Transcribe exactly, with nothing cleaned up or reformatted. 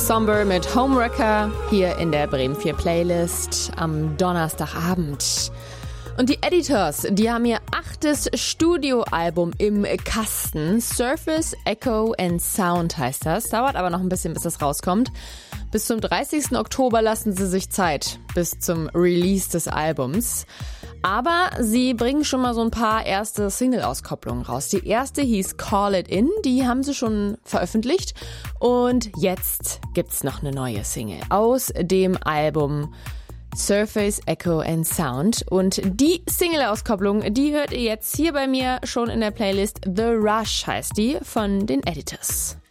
Somber mit Homewrecker hier in der Bremen vier Playlist am Donnerstagabend. Und die Editors, die haben ihr achtes Studioalbum im Kasten. Surface, Echo and Sound heißt das. Dauert aber noch ein bisschen, bis das rauskommt. Bis zum dreißigsten Oktober lassen sie sich Zeit, bis zum Release des Albums. Aber sie bringen schon mal so ein paar erste Single-Auskopplungen raus. Die erste hieß Call It In, die haben sie schon veröffentlicht. Und jetzt gibt's noch eine neue Single aus dem Album Surface, Echo and Sound. Und die Single-Auskopplung, die hört ihr jetzt hier bei mir schon in der Playlist. The Rush heißt die von den Editors.